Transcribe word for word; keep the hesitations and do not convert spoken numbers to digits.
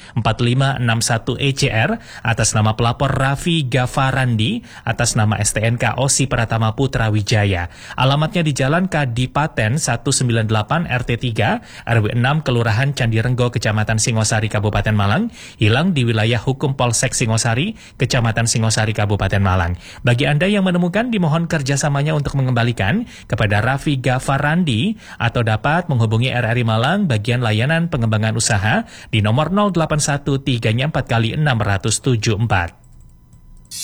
empat lima enam satu E C R atas nama pelapor Raffi Gafarandi atas nama S T N K Osi Pratama Putra Wijaya. Alamatnya di Jalan Kadipaten seratus sembilan puluh delapan R T tiga R W enam Kelurahan Candirenggo Kecamatan Singosari Kabupaten Malang, hilang di wilayah hukum Polsek Singosari Kecamatan Singosari Kabupaten Malang. Bagi Anda yang menemukan, dimohon kerjasamanya untuk mengembalikan kepada Raffi Gafarandi atau dapat menghubungi R R I Malang bagian layanan pengembangan usaha di nomor nol delapan satu tiga empat kali enam tujuh empat.